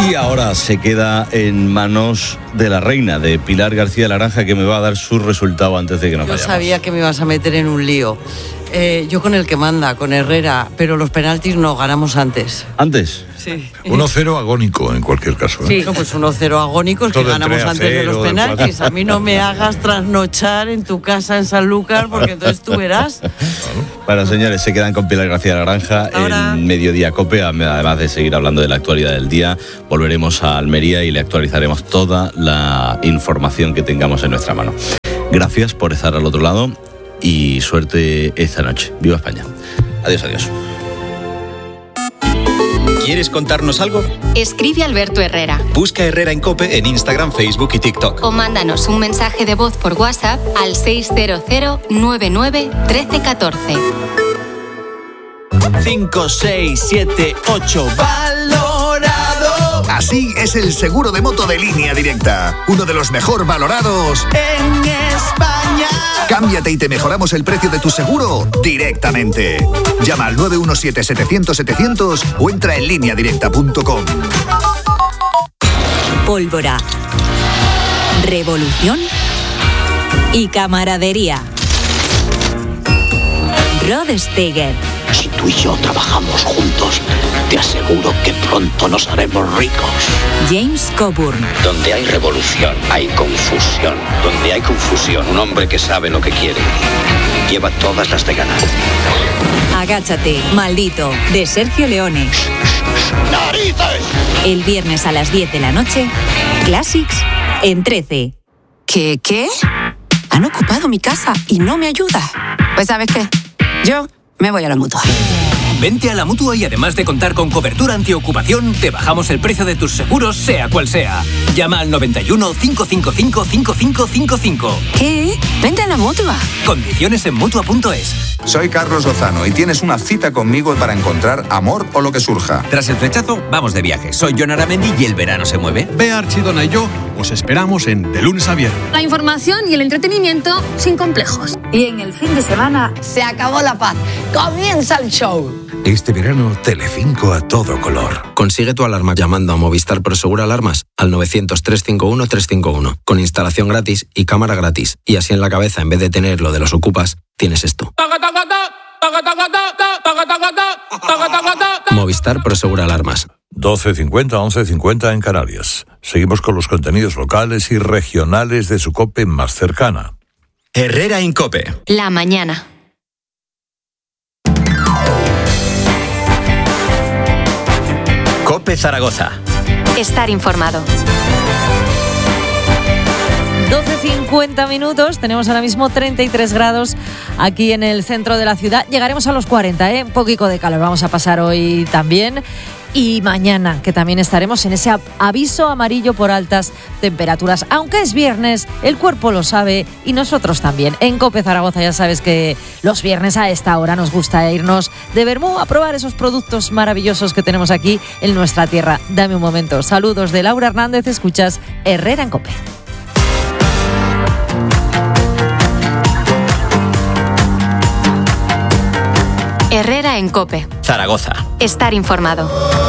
Y ahora se queda en manos de la reina, de Pilar García Laranja, que me va a dar su resultado antes de que nos vayamos. Yo sabía que me ibas a meter en un lío. Yo con el que manda, con Herrera, pero los penaltis no, ganamos antes. ¿Antes? Sí. 1-0 agónico en cualquier caso. Sí, no, pues 1-0 agónicos, que ganamos antes de los penaltis. A mí no me hagas trasnochar en tu casa en Sanlúcar, porque entonces tú verás. Bueno, señores, se quedan con Pilar García Laranja en Mediodía COPE. Además de seguir hablando de la actualidad del día, volveremos a Almería y le actualizaremos toda la información que tengamos en nuestra mano. Gracias por estar al otro lado y suerte esta noche. ¡Viva España! Adiós, adiós. ¿Quieres contarnos algo? Escribe a Alberto Herrera. Busca Herrera en COPE en Instagram, Facebook y TikTok. O mándanos un mensaje de voz por WhatsApp al 600 99 13 14. 5, 6, 7, 8. ¡Valorado! Así es el seguro de moto de Línea Directa. Uno de los mejor valorados en España. Cámbiate y te mejoramos el precio de tu seguro directamente. Llama al 917-700-700 o entra en lineadirecta.com. Pólvora, revolución y camaradería. Rod Steiger. Si tú y yo trabajamos juntos, te aseguro que pronto nos haremos ricos. James Coburn. Donde hay revolución, hay confusión. Donde hay confusión, un hombre que sabe lo que quiere lleva todas las de ganar. Agáchate, maldito, de Sergio Leone. ¡Narices! El viernes a las 10 de la noche, Classics en 13. ¿Qué? Han ocupado mi casa y no me ayuda. Pues ¿sabes qué? Yo me voy a la Mutua. Vente a la Mutua y además de contar con cobertura antiocupación, te bajamos el precio de tus seguros, sea cual sea. Llama al 91 555 5555. ¿Qué? Vente a la Mutua. Condiciones en Mutua.es. Soy Carlos Lozano y tienes una cita conmigo para encontrar amor o lo que surja. Tras el flechazo, vamos de viaje. Soy Jon Aramendi y el verano se mueve. Bea Archidona y yo os esperamos en De Lunes a Viernes. La información y el entretenimiento sin complejos. Y en el fin de semana se acabó la paz. Comienza el show. Este verano, Telecinco a todo color. Consigue tu alarma llamando a Movistar Prosegur Alarmas al 900-351-351, con instalación gratis y cámara gratis. Y así en la cabeza, en vez de tener lo de los ocupas, tienes esto. Movistar Prosegur Alarmas. 12:50, 11:50 en Canarias. Seguimos con los contenidos locales y regionales de su COPE más cercana. Herrera en COPE. La mañana. COPE Zaragoza. Estar informado. 12:50 minutos, tenemos ahora mismo 33 grados aquí en el centro de la ciudad. Llegaremos a los 40, un poquito de calor vamos a pasar hoy también. Y mañana, que también estaremos en ese aviso amarillo por altas temperaturas. Aunque es viernes, el cuerpo lo sabe y nosotros también. En COPE Zaragoza ya sabes que los viernes a esta hora nos gusta irnos de vermú a probar esos productos maravillosos que tenemos aquí en nuestra tierra. Dame un momento. Saludos de Laura Hernández, escuchas Herrera en COPE. Herrera en COPE. Zaragoza. Estar informado.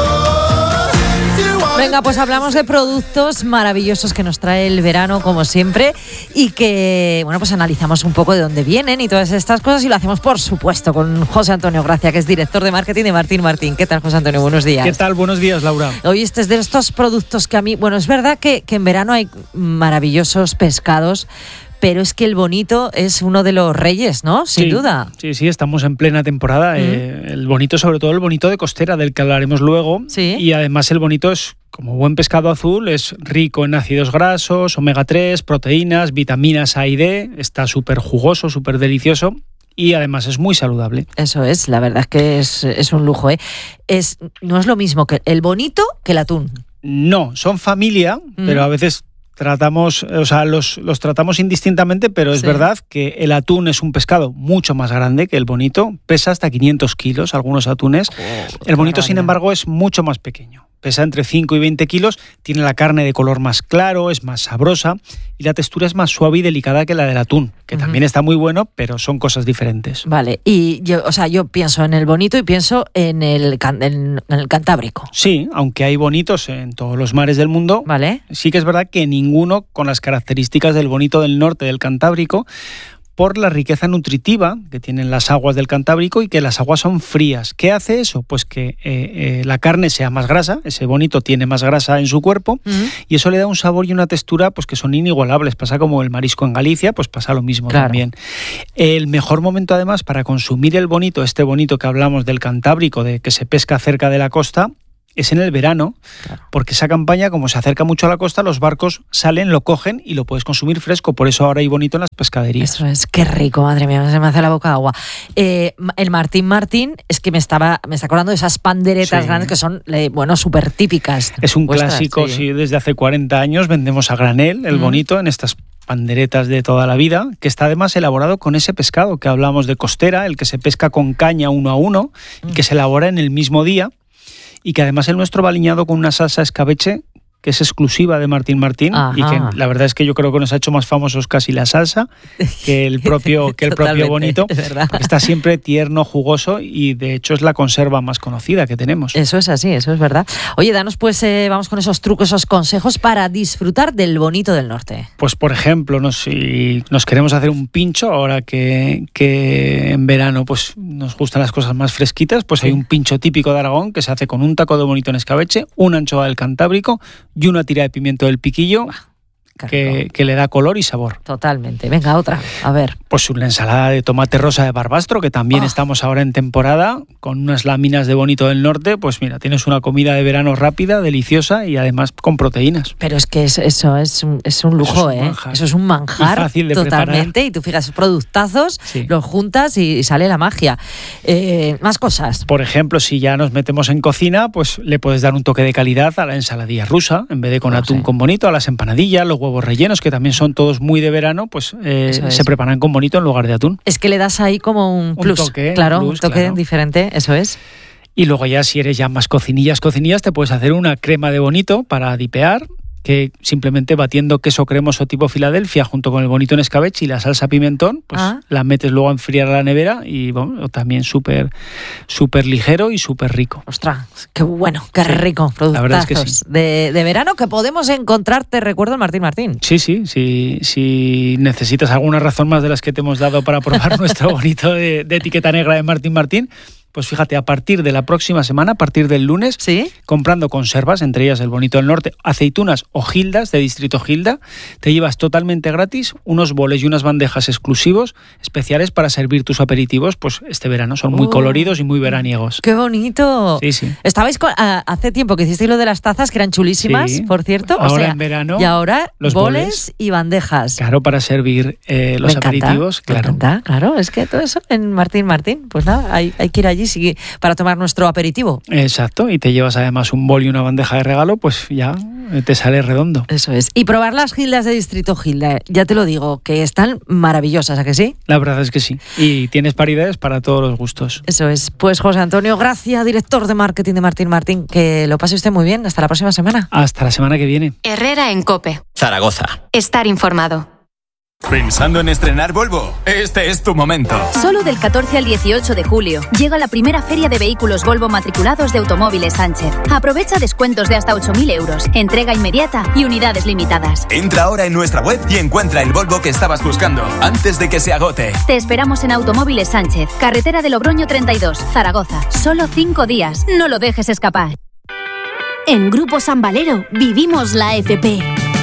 Venga, pues hablamos de productos maravillosos que nos trae el verano, como siempre, y que, bueno, pues analizamos un poco de dónde vienen y todas estas cosas, y lo hacemos, por supuesto, con José Antonio Gracia, que es director de marketing de Martín Martín. ¿Qué tal, José Antonio? Buenos días. ¿Qué tal? Buenos días, Laura. Hoy este es de estos productos que a mí, bueno, es verdad que en verano hay maravillosos pescados, pero es que el bonito es uno de los reyes, ¿no? Sin duda. Sí, estamos en plena temporada. El bonito, sobre todo el bonito de costera, del que hablaremos luego. Sí. Y además el bonito es, como buen pescado azul, es rico en ácidos grasos, omega 3, proteínas, vitaminas A y D. Está súper jugoso, súper delicioso. Y además es muy saludable. Eso es, la verdad es que es un lujo, ¿eh? No es lo mismo que el bonito que el atún. No, son familia, pero a veces tratamos, o sea, los tratamos indistintamente, pero es verdad que el atún es un pescado mucho más grande que el bonito, pesa hasta 500 kilos algunos atunes. El bonito, sin embargo, es mucho más pequeño. pesa entre 5 y 20 kilos, tiene la carne de color más claro, es más sabrosa y la textura es más suave y delicada que la del atún, que también está muy bueno, pero son cosas diferentes. Vale, y yo pienso en el bonito y pienso en el Cantábrico. Sí, aunque hay bonitos en todos los mares del mundo, vale. Sí que es verdad que ninguno con las características del bonito del norte del Cantábrico, por la riqueza nutritiva que tienen las aguas del Cantábrico y que las aguas son frías. ¿Qué hace eso? Pues que la carne sea más grasa, ese bonito tiene más grasa en su cuerpo y eso le da un sabor y una textura pues que son inigualables. Pasa como el marisco en Galicia, pues pasa lo mismo también. El mejor momento además para consumir el bonito, este bonito que hablamos del Cantábrico, de que se pesca cerca de la costa, es en el verano, porque esa campaña, como se acerca mucho a la costa, los barcos salen, lo cogen y lo puedes consumir fresco. Por eso ahora hay bonito en las pescaderías. Eso es, qué rico, madre mía, se me hace la boca agua. El Martín, es que me está acordando de esas panderetas grandes que son, súper típicas. Es un clásico, sí, desde hace 40 años vendemos a granel el bonito en estas panderetas de toda la vida, que está además elaborado con ese pescado que hablamos de costera, el que se pesca con caña 1 a 1 y que se elabora en el mismo día. Y que además el nuestro va aliñado con una salsa escabeche que es exclusiva de Martín y que la verdad es que yo creo que nos ha hecho más famosos casi la salsa que el propio bonito. Está siempre tierno, jugoso y de hecho es la conserva más conocida que tenemos. Eso es así, eso es verdad. Oye, danos pues, vamos con esos trucos, esos consejos para disfrutar del bonito del norte. Pues por ejemplo, si nos queremos hacer un pincho, ahora que en verano pues nos gustan las cosas más fresquitas, pues hay un pincho típico de Aragón que se hace con un taco de bonito en escabeche, una anchoa del Cantábrico y una tira de pimiento del piquillo que le da color y sabor. Totalmente. Venga, otra. A ver. Pues una ensalada de tomate rosa de Barbastro, que también estamos ahora en temporada, con unas láminas de bonito del norte. Pues mira, tienes una comida de verano rápida, deliciosa y además con proteínas. Pero es que eso es un lujo, eso es un manjar. Y fácil de totalmente. preparar. Y tú fijas, productazos, los juntas y sale la magia. Más cosas. Por ejemplo, si ya nos metemos en cocina, pues le puedes dar un toque de calidad a la ensaladilla rusa, en vez de con atún con bonito, a las empanadillas, los huevos rellenos, que también son todos muy de verano, pues se preparan con bonito en lugar de atún. Es que le das ahí como un plus, un toque diferente, eso es. Y luego ya si eres ya más cocinillas, te puedes hacer una crema de bonito para dipear, que simplemente batiendo queso cremoso tipo Filadelfia junto con el bonito en escabeche y la salsa pimentón, pues la metes luego a enfriar a la nevera y bueno, también súper ligero y súper rico. Ostras, qué bueno, qué rico. Productazos la verdad es que sí. de verano que podemos encontrar, te recuerdo, en Martín. Sí, si necesitas alguna razón más de las que te hemos dado para probar nuestro bonito de etiqueta negra de Martín, pues fíjate, a partir de la próxima semana, a partir del lunes, comprando conservas, entre ellas el bonito del norte, aceitunas o gildas de Distrito Gilda, te llevas totalmente gratis unos boles y unas bandejas exclusivos, especiales para servir tus aperitivos, pues este verano son muy coloridos y muy veraniegos. ¡Qué bonito! Sí. Estabais hace tiempo que hicisteis lo de las tazas, que eran chulísimas, por cierto. Ahora en verano. Y ahora los boles y bandejas. Claro, para servir los aperitivos. Me encanta, claro. Es que todo eso en Martín, pues nada, hay que ir allí para tomar nuestro aperitivo. Exacto, y te llevas además un bol y una bandeja de regalo, pues ya te sale redondo. Eso es. Y probar las gildas de Distrito Gilda, ya te lo digo, que están maravillosas, ¿a que sí? La verdad es que sí. Y tienes paridades para todos los gustos. Eso es. Pues José Antonio Gracia, director de marketing de Martín, que lo pase usted muy bien. Hasta la próxima semana. Hasta la semana que viene. Herrera en COPE. Zaragoza. Estar informado. ¿Pensando en estrenar Volvo? Este es tu momento. Solo del 14 al 18 de julio llega la primera feria de vehículos Volvo matriculados de Automóviles Sánchez. Aprovecha descuentos de hasta 8.000 euros, entrega inmediata y unidades limitadas. Entra ahora en nuestra web y encuentra el Volvo que estabas buscando antes de que se agote. Te esperamos en Automóviles Sánchez, carretera de Logroño 32, Zaragoza. Solo 5 días. No lo dejes escapar. En Grupo San Valero vivimos la FP.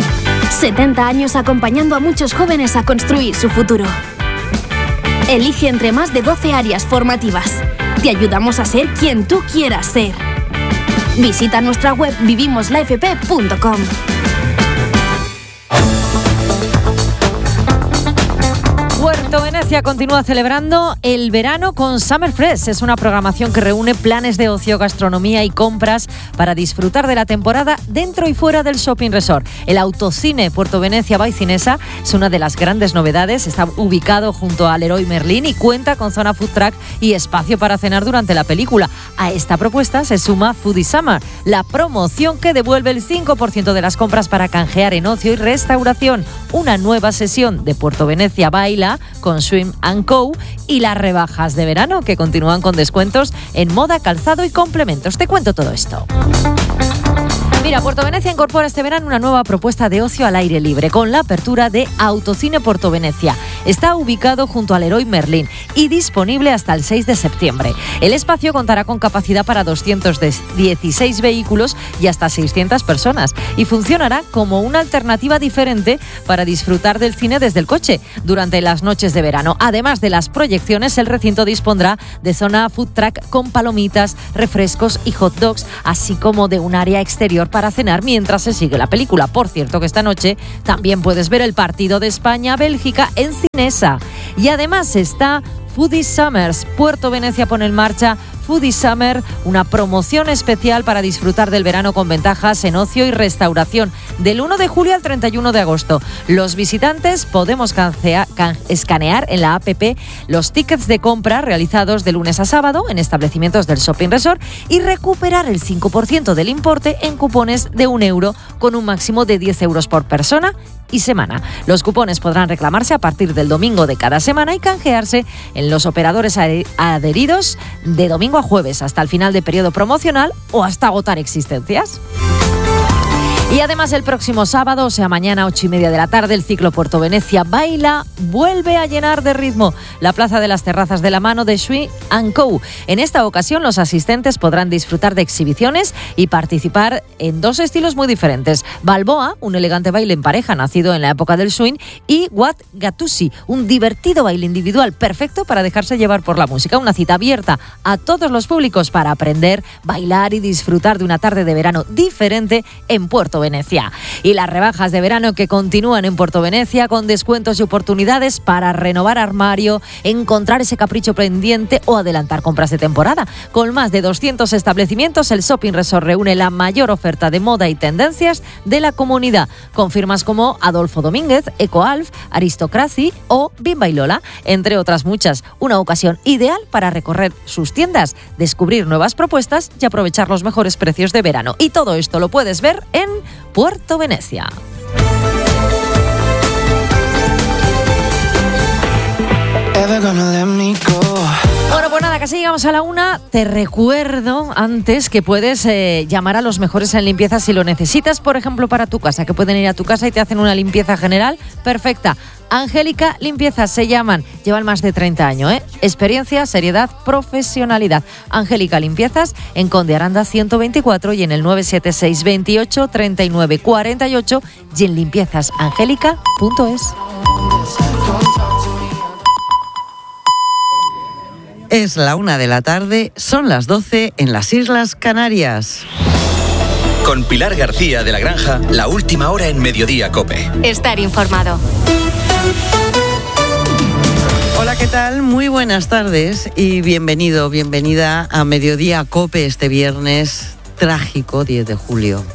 70 años acompañando a muchos jóvenes a construir su futuro. Elige entre más de 12 áreas formativas. Te ayudamos a ser quien tú quieras ser. Visita nuestra web Puerto Venecia continúa celebrando el verano con Summer Fresh. Es una programación que reúne planes de ocio, gastronomía y compras para disfrutar de la temporada dentro y fuera del shopping resort. El autocine Puerto Venecia by Cinesa es una de las grandes novedades. Está ubicado junto al Leroy Merlin y cuenta con zona food truck y espacio para cenar durante la película. A esta propuesta se suma Foodie Summer, la promoción que devuelve el 5% de las compras para canjear en ocio y restauración. Una nueva sesión de Puerto Venecia Baila con Swim & Co. y las rebajas de verano que continúan con descuentos en moda, calzado y complementos. Te cuento todo esto. Mira, Puerto Venecia incorpora este verano una nueva propuesta de ocio al aire libre con la apertura de Autocine Puerto Venecia. Está ubicado junto al Leroy Merlin y disponible hasta el 6 de septiembre. El espacio contará con capacidad para 216 vehículos y hasta 600 personas y funcionará como una alternativa diferente para disfrutar del cine desde el coche durante las noches de verano. Además de las proyecciones, el recinto dispondrá de zona food truck con palomitas, refrescos y hot dogs, así como de un área exterior para cenar mientras se sigue la película. Por cierto, que esta noche también puedes ver el partido de España-Bélgica en Cinesa. Y además está Foodie Summers. Puerto Venecia pone en marcha Foodie Summer, una promoción especial para disfrutar del verano con ventajas en ocio y restauración. Del 1 de julio al 31 de agosto. Los visitantes podemos escanear en la APP los tickets de compra realizados de lunes a sábado en establecimientos del Shopping Resort y recuperar el 5% del importe en cupones de €1 con un máximo de 10 euros por persona y semana. Los cupones podrán reclamarse a partir del domingo de cada semana y canjearse en los operadores adheridos de domingo a jueves hasta el final de periodo promocional o hasta agotar existencias. Y además el próximo sábado, o sea mañana 8:30 de la tarde, el ciclo Puerto Venecia Baila vuelve a llenar de ritmo la plaza de las terrazas de la mano de Swim & Co. En esta ocasión los asistentes podrán disfrutar de exhibiciones y participar en dos estilos muy diferentes. Balboa, un elegante baile en pareja nacido en la época del swing, y What Gattusi, un divertido baile individual perfecto para dejarse llevar por la música. Una cita abierta a todos los públicos para aprender, bailar y disfrutar de una tarde de verano diferente en Puerto Venecia. Y las rebajas de verano que continúan en Puerto Venecia con descuentos y oportunidades para renovar armario, encontrar ese capricho pendiente o adelantar compras de temporada. Con más de 200 establecimientos, el Shopping Resort reúne la mayor oferta de moda y tendencias de la comunidad, con firmas como Adolfo Domínguez, Ecoalf, Aristocracy o Bimba y Lola, entre otras muchas. Una ocasión ideal para recorrer sus tiendas, descubrir nuevas propuestas y aprovechar los mejores precios de verano. Y todo esto lo puedes ver en Puerto Venecia. Bueno, pues nada, casi llegamos a la 1. Te recuerdo antes que puedes llamar a los mejores en limpieza si lo necesitas, por ejemplo, para tu casa, que pueden ir a tu casa y te hacen una limpieza general perfecta. Angélica Limpiezas se llaman, llevan más de 30 años, experiencia, seriedad, profesionalidad. Angélica Limpiezas en Conde Aranda 124 y en el 976 28 39 48 y en limpiezasangélica.es. Es la 1 de la tarde, son las 12 en las Islas Canarias. Con Pilar García de la Granja, la última hora en Mediodía COPE. Estar informado. Hola, ¿qué tal? Muy buenas tardes y bienvenida a Mediodía COPE este viernes trágico 10 de julio.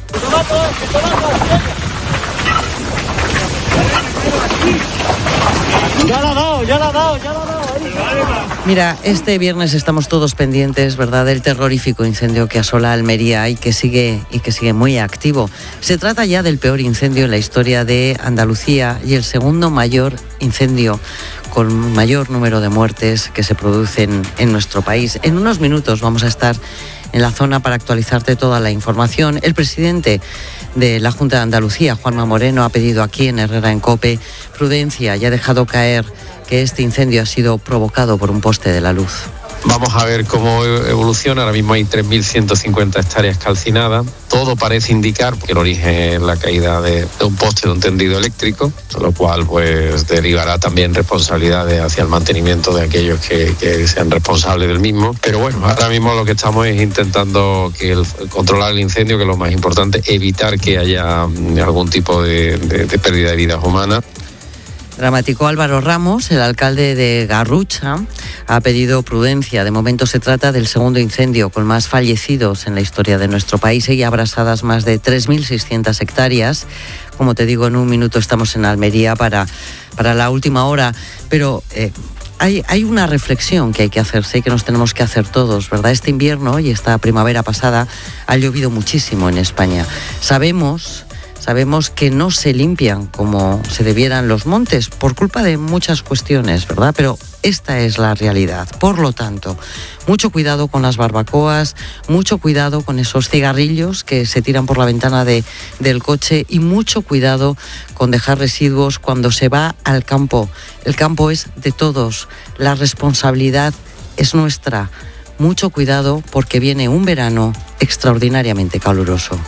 Ya la ha dado. Mira, este viernes estamos todos pendientes, ¿verdad?, del terrorífico incendio que asola Almería y que sigue muy activo. Se trata ya del peor incendio en la historia de Andalucía y el segundo mayor incendio con mayor número de muertes que se producen en nuestro país. En unos minutos vamos a estar en la zona para actualizarte toda la información. El presidente de la Junta de Andalucía, Juanma Moreno, ha pedido aquí en Herrera en COPE prudencia y ha dejado caer que este incendio ha sido provocado por un poste de la luz. Vamos a ver cómo evoluciona. Ahora mismo hay 3.150 hectáreas calcinadas. Todo parece indicar que el origen es la caída de un poste de un tendido eléctrico, lo cual pues derivará también responsabilidades hacia el mantenimiento de aquellos que sean responsables del mismo. Pero bueno, ahora mismo lo que estamos es intentando controlar el incendio, que es lo más importante, evitar que haya algún tipo de pérdida de vidas humanas. Dramático. Álvaro Ramos, el alcalde de Garrucha, ha pedido prudencia. De momento se trata del segundo incendio con más fallecidos en la historia de nuestro país y abrasadas más de 3.600 hectáreas. Como te digo, en un minuto estamos en Almería para la última hora, pero hay una reflexión que hay que hacerse y que nos tenemos que hacer todos, ¿verdad? Este invierno y esta primavera pasada ha llovido muchísimo en España. Sabemos que no se limpian como se debieran los montes por culpa de muchas cuestiones, ¿verdad? Pero esta es la realidad. Por lo tanto, mucho cuidado con las barbacoas, mucho cuidado con esos cigarrillos que se tiran por la ventana del coche y mucho cuidado con dejar residuos cuando se va al campo. El campo es de todos, la responsabilidad es nuestra. Mucho cuidado porque viene un verano extraordinariamente caluroso.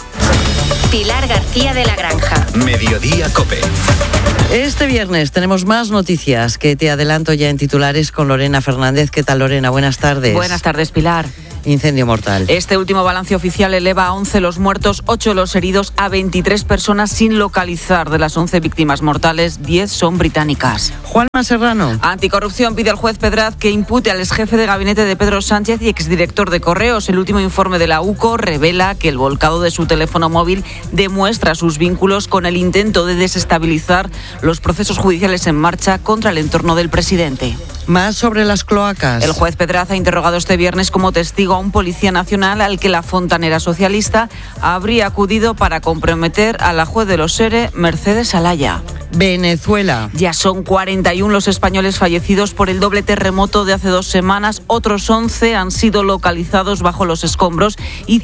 Pilar García de la Granja. Mediodía COPE. Este viernes tenemos más noticias que te adelanto ya en titulares con Lorena Fernández. ¿Qué tal, Lorena? Buenas tardes. Buenas tardes, Pilar. Incendio mortal. Este último balance oficial eleva a 11 los muertos, 8 los heridos, a 23 personas sin localizar. De las 11 víctimas mortales, 10 son británicas. Juanma Serrano. Anticorrupción pide al juez Pedraz que impute al exjefe de gabinete de Pedro Sánchez y exdirector de Correos. El último informe de la UCO revela que el volcado de su teléfono móvil demuestra sus vínculos con el intento de desestabilizar los procesos judiciales en marcha contra el entorno del presidente. Más sobre las cloacas. El juez Pedraz ha interrogado este viernes como testigo a un policía nacional al que la fontanera socialista habría acudido para comprometer a la juez de los SERE, Mercedes Alaya. Venezuela. Ya son 41 los españoles fallecidos por el doble terremoto de hace 2 semanas. Otros 11 han sido localizados bajo los escombros y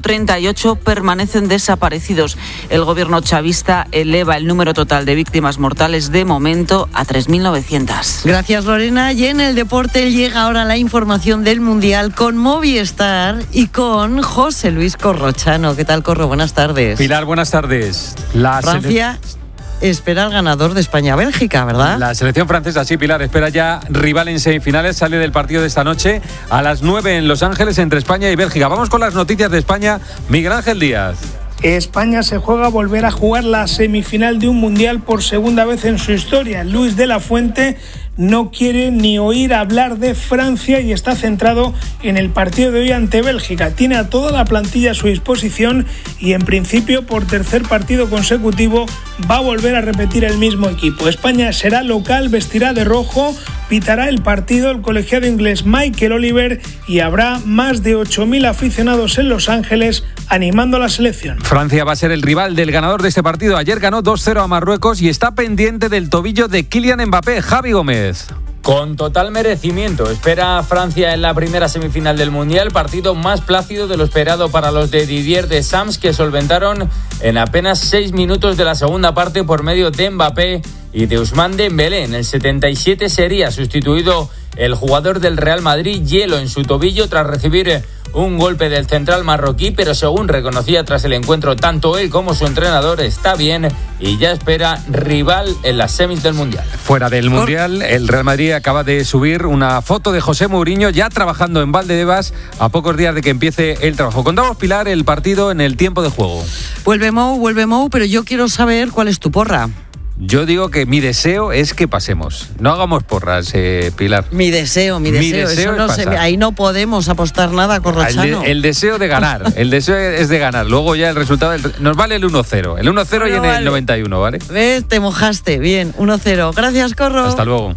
138 permanecen desaparecidos. El gobierno chavista eleva el número total de víctimas mortales de momento a 3.900. Gracias, Lorena. Y en el deporte llega ahora la información del Mundial con Movistar y con José Luis Corrochano. ¿Qué tal, Corro? Buenas tardes. Pilar, buenas tardes. Francia espera al ganador de España-Bélgica, ¿verdad? La selección francesa, sí, Pilar, espera ya rival en semifinales. Sale del partido de esta noche a las 9 en Los Ángeles entre España y Bélgica. Vamos con las noticias de España. Miguel Ángel Díaz. España se juega a volver a jugar la semifinal de un mundial por segunda vez en su historia. Luis de la Fuente no quiere ni oír hablar de Francia y está centrado en el partido de hoy ante Bélgica. Tiene a toda la plantilla a su disposición y en principio por tercer partido consecutivo va a volver a repetir el mismo equipo. España será local, vestirá de rojo, pitará el partido el colegiado inglés Michael Oliver y habrá más de 8.000 aficionados en Los Ángeles animando a la selección. Francia va a ser el rival del ganador de este partido. Ayer ganó 2-0 a Marruecos y está pendiente del tobillo de Kylian Mbappé. Javi Gómez. Con total merecimiento, espera a Francia en la primera semifinal del Mundial, partido más plácido de lo esperado para los de Didier Deschamps, que solventaron en apenas 6 minutos de la segunda parte por medio de Mbappé y de Ousmane Dembélé. En el 77 sería sustituido el jugador del Real Madrid, hielo en su tobillo tras recibir un golpe del central marroquí, pero según reconocía tras el encuentro tanto él como su entrenador, está bien y ya espera rival en las semis del Mundial. Fuera del Mundial, el Real Madrid acaba de subir una foto de José Mourinho ya trabajando en Valdebebas a pocos días de que empiece el trabajo. Contamos, Pilar, el partido en el tiempo de juego. Vuelve Mou, pero yo quiero saber cuál es tu porra. Yo digo que mi deseo es que pasemos. No hagamos porras, Pilar. Mi deseo. Eso no ahí no podemos apostar nada, Corrochano. El deseo de ganar. El deseo es de ganar. Luego ya el resultado nos vale el 1-0. El 1-0 bueno, y en el 91, ¿vale? ¿Ves? Te mojaste. Bien, 1-0. Gracias, Corro. Hasta luego.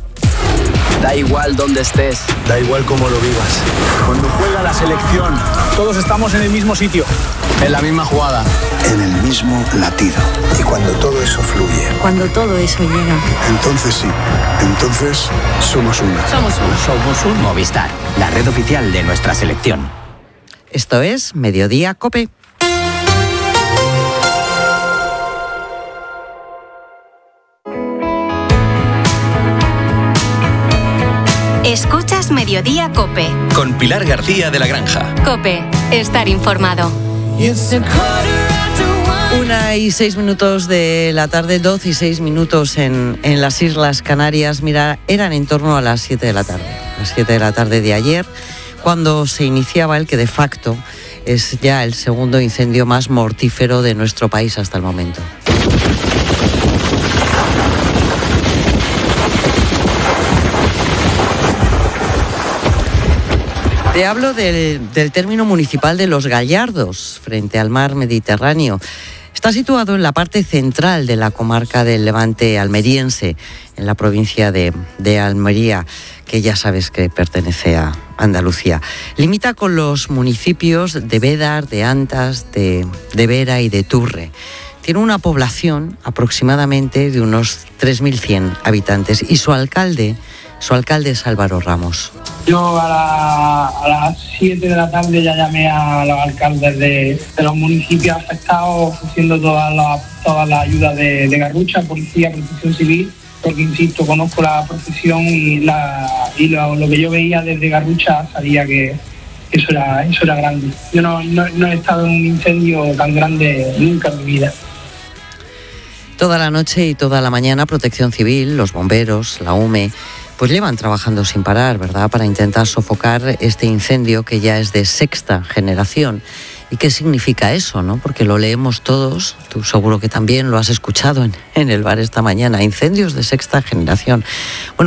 Da igual dónde estés, da igual cómo lo vivas. Cuando juega la selección, todos estamos en el mismo sitio, en la misma jugada, en el mismo latido. Y cuando todo eso fluye, cuando todo eso llega, entonces sí, entonces somos uno. Somos uno. Movistar, la red oficial de nuestra selección. Esto es Mediodía COPE. Escuchas Mediodía COPE. Con Pilar García de la Granja. COPE, estar informado. 1:06 de la tarde, 12 y 6 minutos en las Islas Canarias. Mira, eran en torno a las 7 de la tarde. Las 7 de la tarde de ayer, cuando se iniciaba el que de facto es ya el segundo incendio más mortífero de nuestro país hasta el momento. Te hablo del término municipal de Los Gallardos, frente al mar Mediterráneo. Está situado en la parte central de la comarca del Levante almeriense, en la provincia de Almería, que ya sabes que pertenece a Andalucía. Limita con los municipios de Bédar, de Antas, de Vera y de Turre. Tiene una población aproximadamente de unos 3.100 habitantes y su alcalde es Álvaro Ramos. Yo a las 7 de la tarde ya llamé a los alcaldes de los municipios afectados, ofreciendo toda la ayuda de Garrucha, policía, protección civil, porque insisto, conozco la profesión y lo que yo veía desde Garrucha sabía que eso era grande. Yo no he estado en un incendio tan grande nunca en mi vida. Toda la noche y toda la mañana Protección Civil, los bomberos, la UME, pues llevan trabajando sin parar, ¿verdad?, para intentar sofocar este incendio que ya es de sexta generación. ¿Y qué significa eso, no? Porque lo leemos todos, tú seguro que también lo has escuchado en el bar esta mañana, incendios de sexta generación. Bueno,